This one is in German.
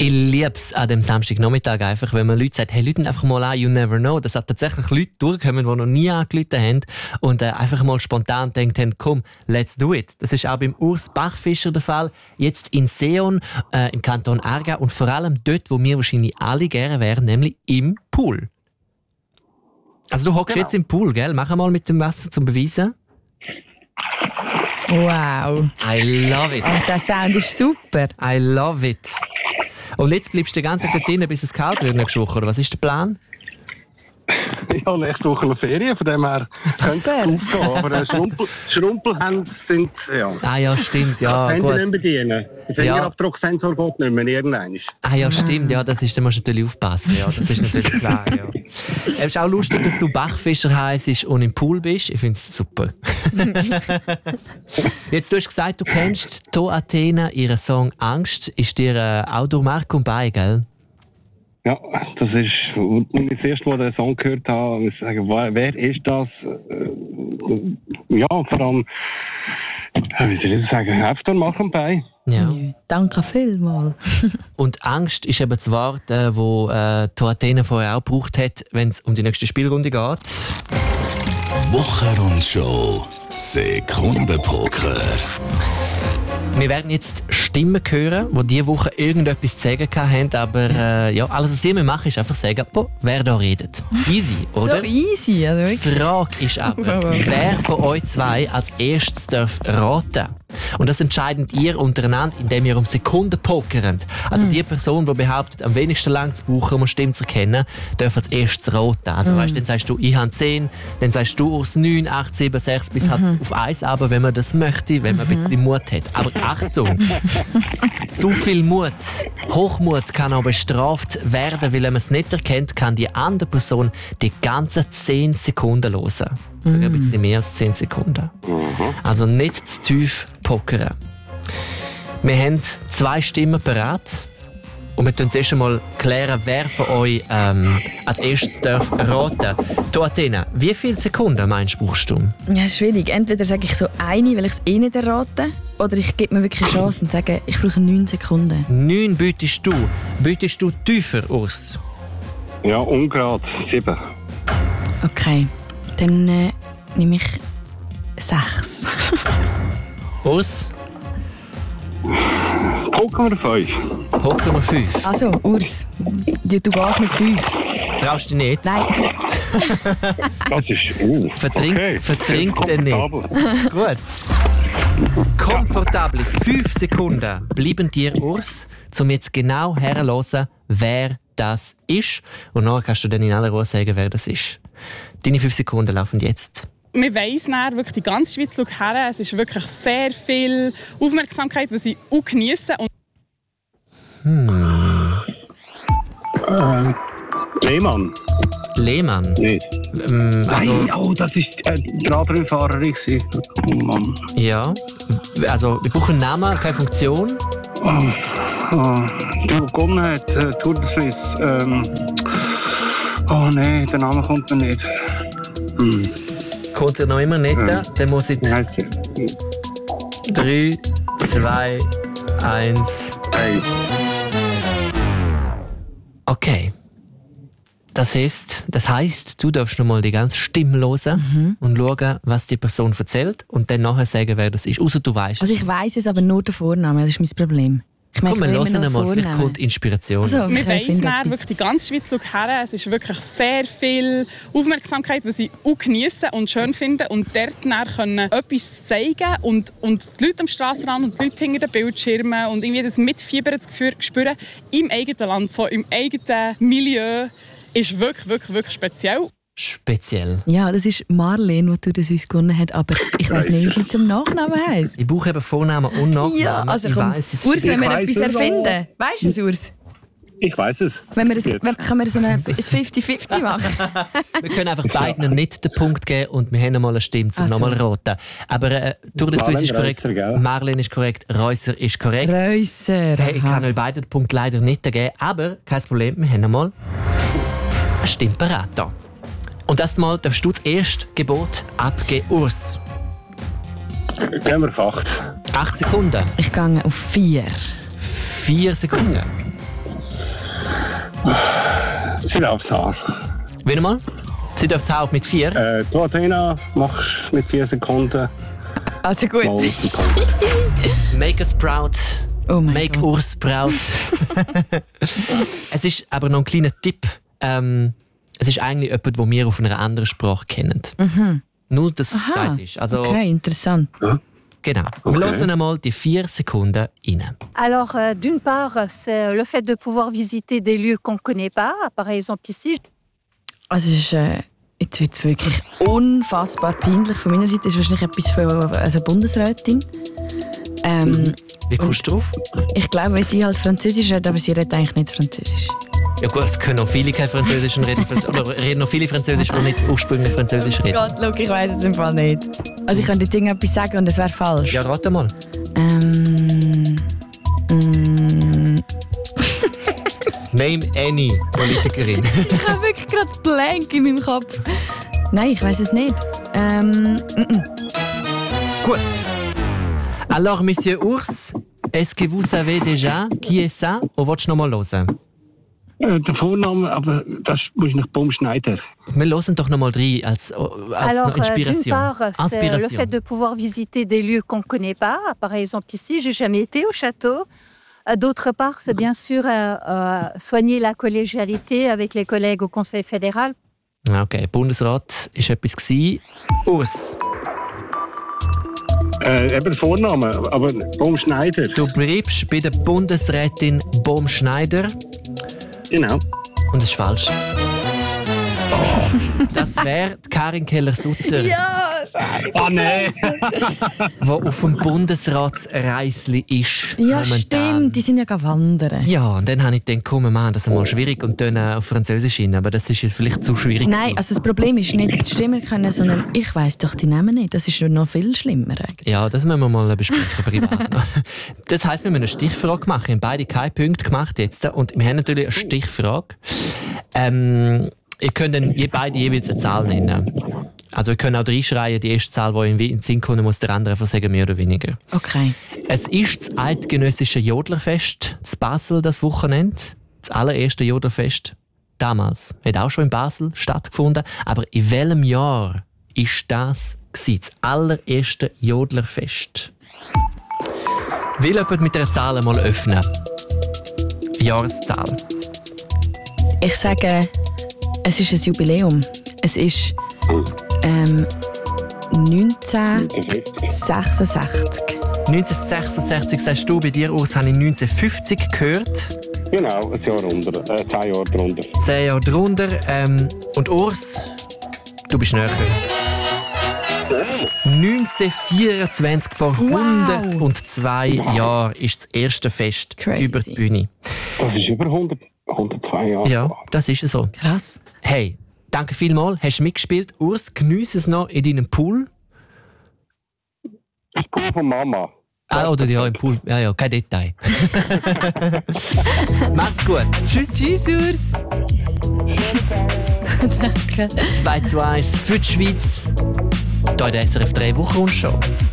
Ich liebe es an dem Samstagnachmittag einfach, wenn man Leute sagt, hey, Leute einfach mal an, you never know. Das hat tatsächlich Leute durchgekommen, die noch nie angerufen haben und einfach mal spontan gedacht haben, komm, let's do it. Das ist auch beim Urs Bachfischer der Fall. Jetzt in Seeon, im Kanton Aargau und vor allem dort, wo wir wahrscheinlich alle gerne wären, nämlich im Pool. Also du hockst jetzt im Pool, gell? Mach mal mit dem Wasser zum Beweisen. Wow. I love it. Also der Sound ist super. I love it. Und jetzt bleibst du den ganzen Tag dort drin, bis es kalt wird nächste Woche, oder was ist der Plan? Ja, nächste Woche noch Ferien, von dem her könnte es gut gehen. Aber Schrumpelhände sind, ja... Ah ja, stimmt, ja. Das gut. können Sie nicht bedienen. Der Fingerabdrucksensor geht nicht mehr, irgendwann. Ah ja, stimmt, ja, da musst du natürlich aufpassen, ja, das ist natürlich klar, ja. Es ist auch lustig, dass du Bachfischer heisst und im Pool bist. Ich finde es super. Jetzt, du hast gesagt, du kennst To Athena, ihren Song «Angst». Ist dir auch durch Mark und Bein, gell? Ja, das ist, als ich das erste Mal den Song gehört habe, muss ich sagen, wer ist das? Ja, vor allem, wie soll ich das sagen, einfach machen bei. Ja. Danke vielmals. Und Angst ist eben das Wort, das To Athena vorher auch gebraucht hat, wenn es um die nächste Spielrunde geht. Wochenrundshow. Sekundenpoker. Wir werden jetzt Stimmen hören, die diese Woche irgendetwas zu sagen haben, aber alles, was ihr machen, ist einfach sagen, wer da redet. Easy, oder? So easy, also Die Frage ist aber, wer von euch zwei als erstes darf raten? Und das entscheidet ihr untereinander, indem ihr um Sekunden pokert. Also die Person, die behauptet, am wenigsten lang zu brauchen, um eine Stimme zu erkennen, darf als erstes raten. Also weißt, dann sagst du, ich habe 10, dann sagst du aus 9, 8, 7, 6 bis halt auf 1, aber wenn man das möchte, wenn man ein bisschen Mut hat. Aber Achtung! Zu viel Mut, Hochmut kann auch bestraft werden, weil wenn man es nicht erkennt, kann die andere Person die ganzen 10 Sekunden hören. Sogar ein bisschen mehr als 10 Sekunden. Also nicht zu tief pokern. Wir haben 2 Stimmen parat. Und wir können zuerst einmal klären, wer von euch als erstes darf raten. Du, Athena, wie viele Sekunden meinst du, brauchst du? Ja, schwierig. Entweder sage ich so eine, weil ich es eh nicht errate, oder ich gebe mir wirklich eine Chance und sage, ich brauche 9 Sekunden. 9 bietest du. Bietest du tiefer aus? Ja, ungerade 7. Okay, dann nehme ich 6. Aus? Poker wir 5. Poker wir 5. Also, Urs, du gehst mit 5. Traust du dich nicht? Nein. Das ist... Vertrink den nicht. Gut. Komfortable 5 Sekunden bleiben dir, Urs, um jetzt genau herzuhören, wer das ist. Und nachher kannst du dann in aller Ruhe sagen, wer das ist. Deine 5 Sekunden laufen jetzt. Wir weiss nachher, wirklich die ganze Schweiz schaut her. Es ist wirklich sehr viel Aufmerksamkeit, die sie auch geniessen. Lehmann. Lehmann? Nicht. Also, das ist die Radrennfahrerin. Oh Mann. ja. Also, wir brauchen einen Namen, keine Funktion. Die gewonnen hat, Tour de Suisse. Oh nein, der Name kommt mir nicht. Kommt er noch immer nicht? Dann muss ich 3, 2, 1. Okay. Das heisst, du darfst noch mal die ganze Stimme hören und schauen, was die Person erzählt und dann nachher sagen, wer das ist. Außer du weißt. Also ich weiss es aber nur den Vornamen, das ist mein Problem. Komm, wir hören einmal, vielleicht kommt Inspiration. Also, Wir weiss nachher, wirklich die ganze Schweiz schaut her. Es ist wirklich sehr viel Aufmerksamkeit, die sie auch geniessen und schön finden. Und dort können etwas zeigen und die Leute am Strassenrand und die Leute hinter den Bildschirmen und irgendwie das Mitfiebern spüren im eigenen Land, so im eigenen Milieu, ist wirklich, wirklich, wirklich speziell. Speziell. Ja, das ist Marlene, die das uns gewonnen hat, aber ich weiss nicht, wie sie zum Nachnamen heisst. Ich brauche eben Vornamen und Nachnamen. Ja, also ich komm, weiss, es Urs, wenn wir weiss etwas es erfinden, weisst du es, Urs? Ich weiss es. Können wir so ein 50-50 machen? Wir können einfach beiden nicht den Punkt geben und wir haben mal eine Stimme zum nochmal raten. Aber Tour de Suisse ist korrekt, Marlene ist korrekt, Reusser ist korrekt. Reusser. Hey, ich kann euch beiden den Punkt leider nicht geben, aber kein Problem, wir haben mal eine Stimme parat hier. Und das Mal darfst du das erste Gebot abgeben, Urs. Gehen wir auf 8. 8 Sekunden. Ich gehe auf 4. 4 Sekunden. Sie darf es haben. Wie nochmal? Sie darf es auch mit 4. Du, Adriana, machst mit 4 Sekunden. Also gut. Mal Sekunden. Make us proud. Oh mein Make Gott. Urs proud. Es ist aber noch ein kleiner Tipp. Es ist eigentlich jemand, den wir auf einer anderen Sprache kennen. Nur, dass es gesagt ist. Also, Okay, interessant. genau. Okay. Wir hören einmal die 4 Sekunden rein. Alors, d'une part, c'est le fait de pouvoir visiter des lieux qu'on ne connaît pas. Par exemple ici, Also es ist, jetzt wird es wirklich unfassbar peinlich. Von meiner Seite ist wahrscheinlich etwas für eine Bundesrätin. Wie kommst du drauf? Ich glaube, weil sie halt Französisch redet, aber sie redet eigentlich nicht Französisch. Ja gut, es können noch viele kein Französisch und oder reden noch viele Französisch, die nicht ursprünglich Französisch reden. Gott, schau, ich weiss es im Fall nicht. Also ich könnte jetzt irgendetwas sagen und es wäre falsch. Ja, rate mal. Name any Politikerin. Ich habe wirklich gerade blank in meinem Kopf. Nein, ich weiss es nicht. Gut. Alors, Monsieur Urs, est-ce que vous savez déjà qui est ça? Oder willst du noch mal hören? Der Vorname, aber das muss ich nach Baum Schneider. Wir hören doch noch mal rein als alors d'une Inspiration. part, c'est le fait de pouvoir visiter des lieux qu'on ne connaît pas. Par exemple ici, j'ai jamais été au château. D'autre part, c'est bien sûr soigner la collégialité avec les collègues au Conseil fédéral. Okay, Bundesrat war etwas gewesen. Urs, Eben der Vorname, aber Baum Schneider. du bleibst bei der Bundesrätin Baum Schneider. Genau. Und das ist falsch. Das wäre Karin Keller-Sutter, Ja, scheiße. Ah, nein. die auf dem Bundesratsreisli ist. Ja, momentan. stimmt. Die sind ja wandern. Ja, und dann habe ich gedacht, komm, Mann, das ist mal schwierig und dann auf Französisch hin. Aber das ist ja vielleicht zu schwierig. Nein, also das Problem ist nicht die Stimmen können, sondern ich weiss doch die Namen nicht. Das ist noch viel schlimmer eigentlich. Ja, das müssen wir mal besprechen, privat. Das heisst, wir müssen eine Stichfrage machen. Wir haben beide keine Punkte gemacht jetzt. Und wir haben natürlich eine Stichfrage. Ihr könnt dann beide jeweils eine Zahl nennen. Also wir können auch reinschreien, die erste Zahl, die in den Sinn kommt, muss der andere einfach sagen, mehr oder weniger. Okay. Es ist das eidgenössische Jodlerfest in Basel das Wochenende. Das allererste Jodlerfest damals. Hat auch schon in Basel stattgefunden. Aber in welchem Jahr ist das gewesen? Das allererste Jodlerfest? Will jemand mit einer Zahl mal öffnen? Eine Jahreszahl. Ich sage, es ist ein Jubiläum. Es ist 1966. 1966 sagst du, bei dir aus habe ich 1950 gehört. Genau, ein Jahr unter, 10 Jahre drunter. 10 Jahre drunter. Und Urs, du bist näher. 1924, vor 102 Jahren, ist das erste Fest Crazy. über die Bühne. Das ist über 102 Jahre. Ja, das ist so. Krass. Hey, danke vielmals, hast du mitgespielt. Urs, geniesse es noch in deinem Pool. Das Pool von Mama. Ah, oder ja, im Pool. Ja, kein Detail. Macht's gut. Tschüss. Tschüss, Urs. Danke. 2:1 für die Schweiz. Hier in der SRF 3 Wochenrundschau.